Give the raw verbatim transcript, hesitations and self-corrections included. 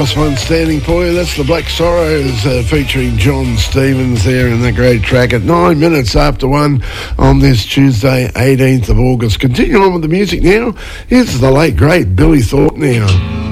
nice one standing for you. That's the Black Sorrows uh, featuring John Stevens there in that great track at nine minutes after one on this Tuesday, eighteenth of August. Continuing on with the music now, here's the late, great Billy Thorpe now.